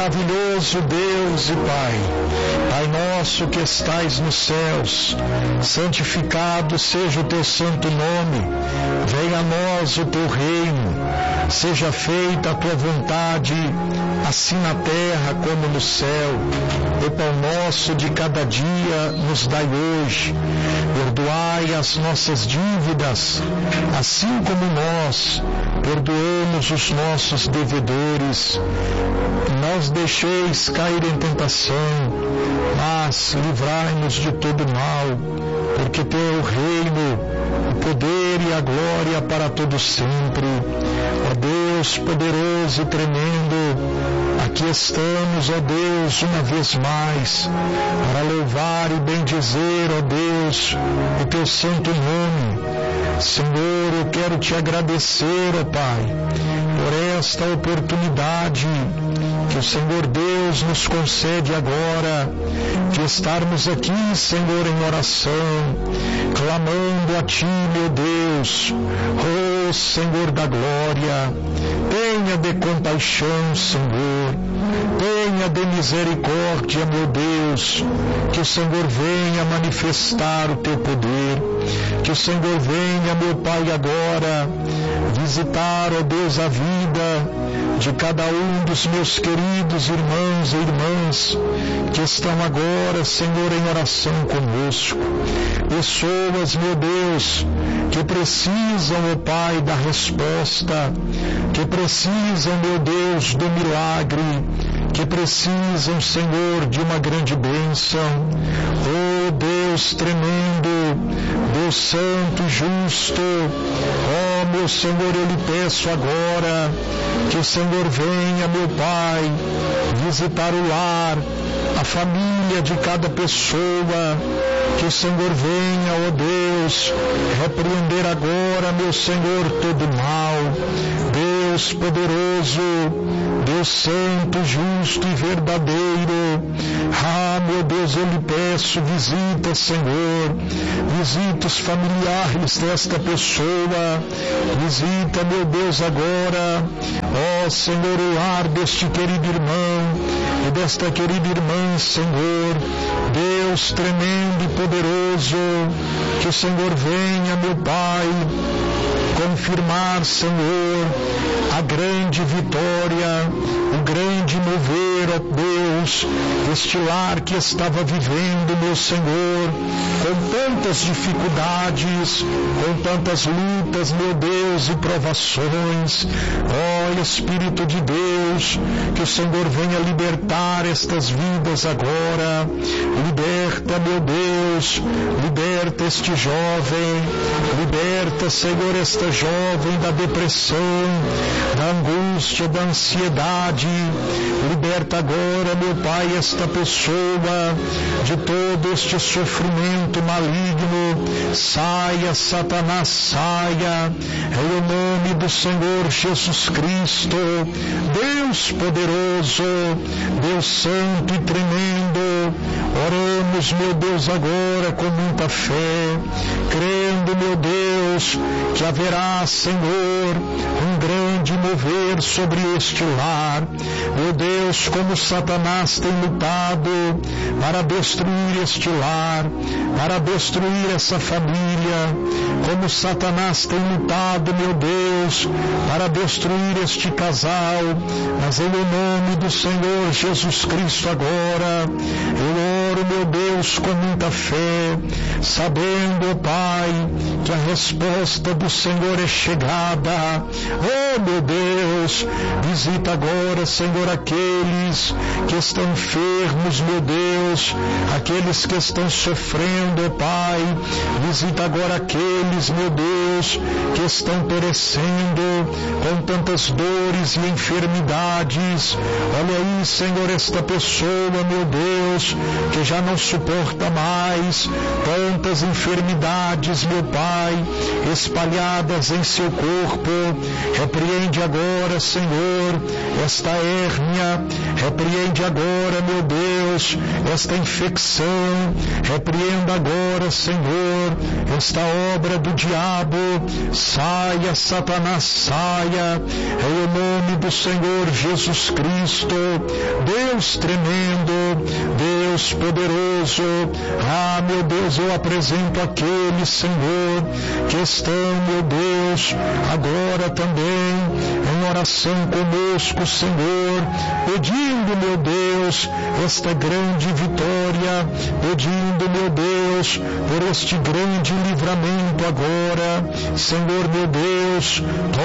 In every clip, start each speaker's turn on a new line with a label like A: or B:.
A: maravilhoso Deus e Pai, Pai nosso que estais nos céus, santificado seja o teu santo nome, venha a nós o teu reino, seja feita a tua vontade, assim na terra como no céu. O pão nosso de cada dia nos dai hoje, perdoai as nossas dívidas, assim como nós perdoamos os nossos devedores. Não os deixeis cair em tentação, mas livrai-nos de todo mal, porque teu é o reino, o poder e a glória para todos sempre. Ó Deus poderoso e tremendo, aqui estamos, ó Deus, uma vez mais, para louvar e bendizer, ó Deus, o teu santo nome. Senhor, eu quero te agradecer, ó Pai, por esta oportunidade que o Senhor Deus nos concede agora, de estarmos aqui, Senhor, em oração, clamando a Ti, meu Deus. Ó Senhor da glória, tenha de compaixão, Senhor, tenha de misericórdia, meu Deus, que o Senhor venha manifestar o Teu poder, que o Senhor venha, meu Pai, agora visitar, ó Deus, a vida de cada um dos meus queridos irmãos e irmãs que estão agora, Senhor, em oração conosco. Pessoas, meu Deus, que precisam, ó Pai, da resposta, que precisam, meu Deus, do milagre, que precisam, Senhor, de uma grande bênção. Oh Deus tremendo, Deus santo e justo, ó meu Senhor, eu lhe peço agora que o Senhor venha, meu Pai, visitar o lar, a família de cada pessoa, que o Senhor venha, ó Deus, repreender agora, meu Senhor, todo mal. Deus poderoso, Deus santo, justo e verdadeiro. Ah, meu Deus, eu lhe peço, visita, Senhor, visita os familiares desta pessoa, visita, meu Deus, agora, ó Senhor, o lar deste querido irmão e desta querida irmã, Senhor, Deus tremendo e poderoso, que o Senhor venha, meu Pai, confirmar, Senhor, a grande vitória, o grande mover, ó Deus, este lar que estava vivendo, meu Senhor, com tantas dificuldades, com tantas lutas, meu Deus, e provações. Ó Espírito de Deus, que o Senhor venha libertar estas vidas agora. Liberta, meu Deus, liberta este jovem, liberta, Senhor, esta jovem da depressão, da angústia, da ansiedade. Liberta agora, meu Pai, esta pessoa de todo este sofrimento maligno. Saia, Satanás, saia, em nome do Senhor Jesus Cristo. Deus poderoso, Deus santo e tremendo, oramos, meu Deus, agora com muita fé, crendo, meu Deus, que haverá, Senhor, um grande mover sobre este lar. Meu Deus, como Satanás tem lutado para destruir este lar, para destruir essa família, como Satanás tem lutado, meu Deus, para destruir este casal, mas em nome do Senhor Jesus Cristo agora, eu oro, meu Deus, com muita fé, sabendo, ó Pai, que a resposta do Senhor é chegada. Oh, meu Deus, visita agora, Senhor, aqueles que estão enfermos, meu Deus, aqueles que estão sofrendo, ó Pai, visita agora aqueles, meu Deus, que estão perecendo com tantas dores e enfermidades. Olha aí, Senhor, esta pessoa, meu Deus, que já não suporta mais tantas enfermidades, meu Pai, espalhadas em seu corpo. Repreende agora, Senhor, esta hérnia, repreende agora, meu Deus, esta infecção, repreenda agora, Senhor, esta obra do diabo. Saia, Satanás, saia, em o nome do Senhor Jesus Cristo. Deus tremendo, Deus poderoso. Ah, meu Deus, eu apresento aqueles, Senhor, que estão, meu Deus, agora também em oração conosco, Senhor, pedindo, meu Deus, esta grande vitória, pedindo, meu Deus, por este grande livramento agora. Senhor, meu Deus,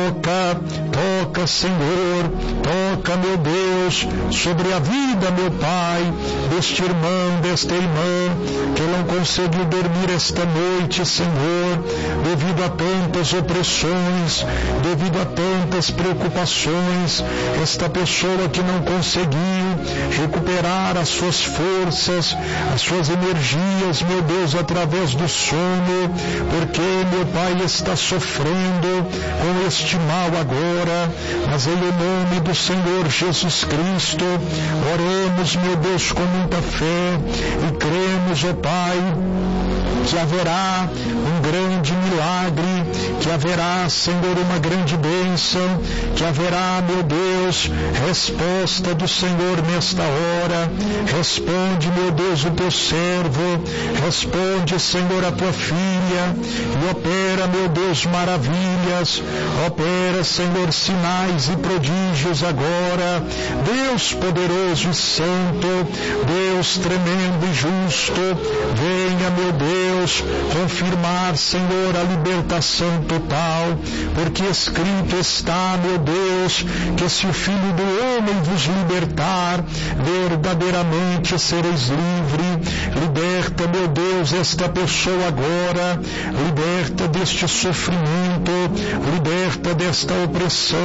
A: toca, Senhor, toca, meu Deus, sobre a vida, meu Pai, deste irmão, desta irmã, que não conseguiu dormir esta noite, Senhor, devido a tantas opressões, devido a tantas preocupações, esta pessoa que não conseguiu recuperar as suas forças, as suas energias, meu Deus, através do sono, porque, meu Pai, está sofrendo com este mal agora, mas em nome do Senhor Jesus Cristo, oramos, meu Deus, com muita fé e cremos, ó Pai, que haverá um grande milagre, que haverá, Senhor, uma grande bênção, que haverá, meu Deus, resposta do Senhor nesta hora. Responde, meu Deus, o teu servo, responde, Senhor, a tua filha, e opera, meu Deus, maravilhas, opera, Senhor, sinais e prodígios agora. Deus poderoso e santo, Deus tremendo e justo, venha, meu Deus, confirmar, Senhor, a libertação total, porque escrito está, meu Deus, que se o Filho do Homem vos libertar, verdadeiramente sereis livre. Liberta, meu Deus, esta pessoa agora, liberta deste sofrimento, liberta desta opressão,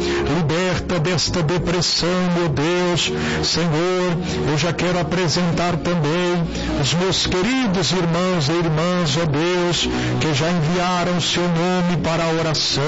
A: liberta desta depressão, meu Deus. Senhor, eu já quero apresentar também os meus queridos irmãos e irmãs, ó Deus, que já enviaram o seu nome para a oração.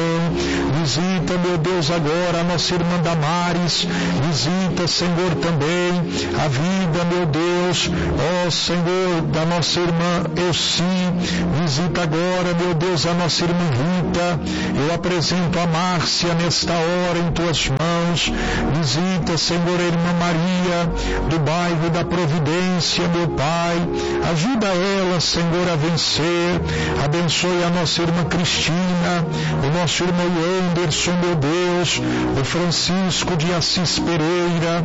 A: Visita, meu Deus, agora a nossa irmã Damares, visita, Senhor, também a vida, meu Deus, ó Senhor, da nossa irmã Elci, visita agora, meu Deus, a nossa irmã Rita. Eu apresento a Márcia nesta hora em tuas mãos. Visita, Senhor, a irmã Maria, do bairro da Providência, meu Pai, ajuda ela, Senhor, a vencer. Abençoe a nossa irmã Cristina, o nosso irmão Anderson, meu Deus, o Francisco de Assis Pereira,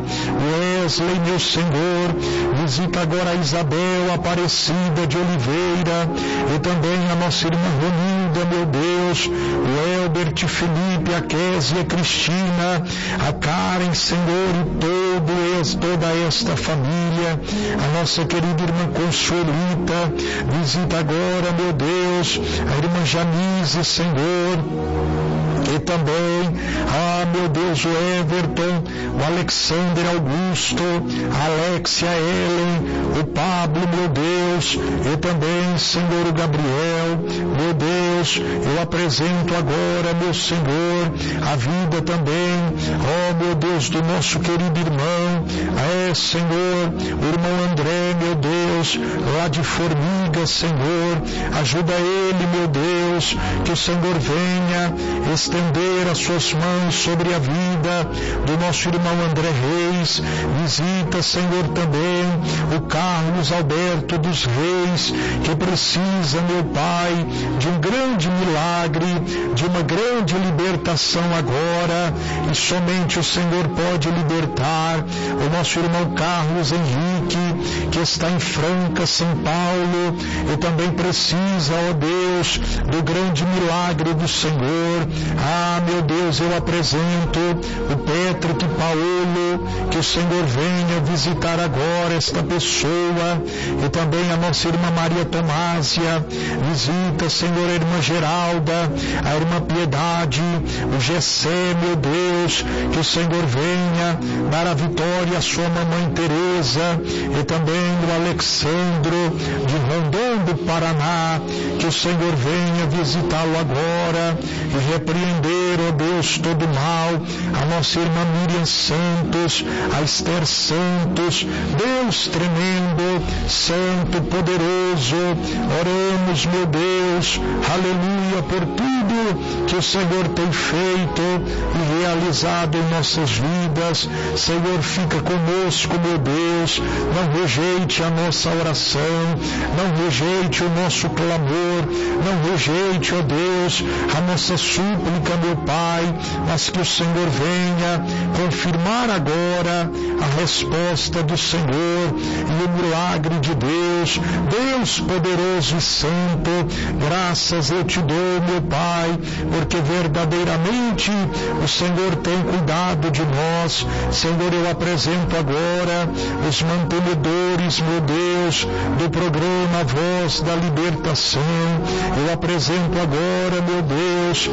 A: o Wesley, meu Senhor. Visita agora a Isabel Aparecida de Oliveira, e também a nossa irmã Ronilda, meu Deus, o Elbert Felipe, a Késia Cristina, a Karen, Senhor, e toda esta família, a nossa querida irmã Consuelita. Visita agora, meu Deus, a irmã Janise, Senhor, e também, meu Deus, o Everton, o Alexander Augusto, a Alexia Ellen, o Pablo, meu Deus, e também, Senhor, o Gabriel, meu Deus, eu apresento agora, meu Senhor, a vida também, meu Deus, do nosso querido irmão, Senhor, o irmão André, meu Deus, lá de Formiga, Senhor, ajuda ele, meu Deus, que o Senhor venha estender as suas mãos sobre a vida do nosso irmão André Reis. Visita, Senhor, também o Carlos Alberto dos Reis, que precisa, meu Pai, de um grande milagre, de uma grande libertação agora, e somente o Senhor pode libertar. O nosso irmão Carlos Henrique, que está em Franca, São Paulo, e também precisa, ó Deus, do grande milagre do Senhor. Meu Deus, eu apresento o Patrick Paulo, que o Senhor venha visitar agora esta pessoa, e também a nossa irmã Maria Tomásia. Visita, Senhor, a irmã Geralda, a irmã Piedade, o Gessé, meu Deus, que o Senhor venha dar a vitória à sua mamãe Teresa, e também o Alexandro de Rondon do Paraná, que o Senhor venha visitá-lo agora e repreender, ó Deus, todo mal. A nossa irmã Miriam Santos, a Esther Santos, Deus tremendo, santo, poderoso, oramos, meu Deus, aleluia, por tudo que o Senhor tem feito e realizado em nossas vidas. Senhor, fica conosco, meu Deus, não rejeite a nossa oração, não rejeite o nosso clamor, não rejeite, ó Deus, a nossa súplica, meu Pai, mas que o Senhor venha confirmar agora a resposta do Senhor e o milagre de Deus. Deus poderoso e santo, graças eu te dou, meu Pai, porque verdadeiramente o Senhor tem cuidado de nós. Senhor, eu apresento agora os mantenedores, meu Deus, do programa Voz da Libertação. Eu apresento agora, meu Deus,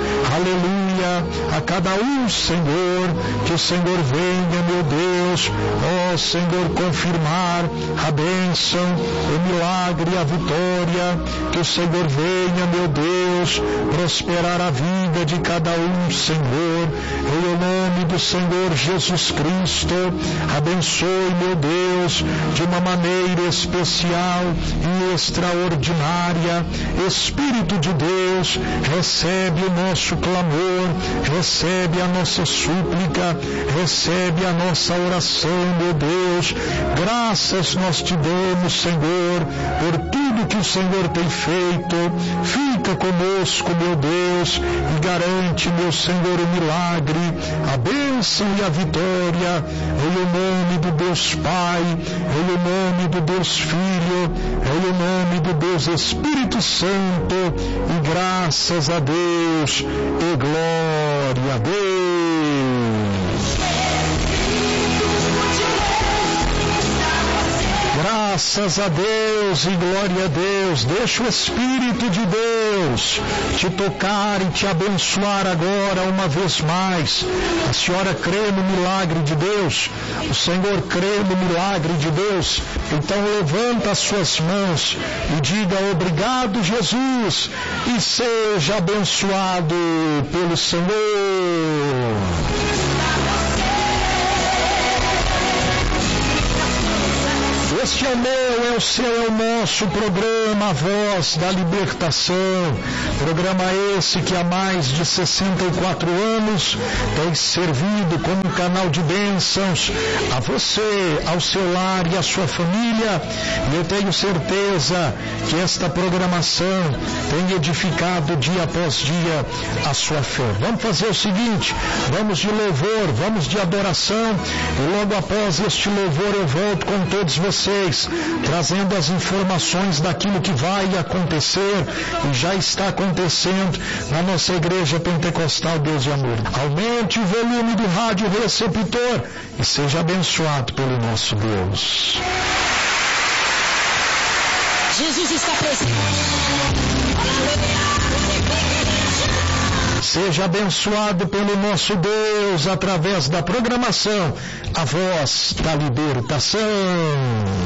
A: aleluia, a cada um, Senhor, que o Senhor venha, meu Deus, ó Senhor, confirmar a bênção, o milagre, a vitória, que o Senhor venha, meu Deus, prosperar a vida de cada um, Senhor, em o nome do Senhor Jesus Cristo. Abençoe, meu Deus, de uma maneira especial e extraordinária. Espírito de Deus, recebe o nosso clamor, recebe a nossa súplica, recebe a nossa oração, meu Deus. Graças nós te damos, Senhor, por tudo que o Senhor tem feito. Fica conosco, meu Deus, e garante, meu Senhor, o milagre, a bênção e a vitória, em o nome do Deus Pai, em o nome do Deus Filho, em o nome do Deus Espírito Santo, e graças a Deus, e glória a Deus. Graças a Deus e glória a Deus. Deixa o Espírito de Deus te tocar e te abençoar agora uma vez mais. A senhora crê no milagre de Deus? O Senhor crê no milagre de Deus? Então levanta as suas mãos e diga obrigado, Jesus, e seja abençoado pelo Senhor. Este é o meu, é o seu, é o nosso programa, a Voz da Libertação. Programa esse que há mais de 64 anos tem servido como canal de bênçãos a você, ao seu lar e à sua família. E eu tenho certeza que esta programação tem edificado dia após dia a sua fé. Vamos fazer o seguinte, vamos de louvor, vamos de adoração, e logo após este louvor eu volto com todos vocês, trazendo as informações daquilo que vai acontecer e já está acontecendo na nossa igreja pentecostal Deus e Amor. Aumente o volume do rádio receptor e seja abençoado pelo nosso Deus.
B: Jesus está presente.
A: Seja abençoado pelo nosso Deus através da programação A Voz da Libertação.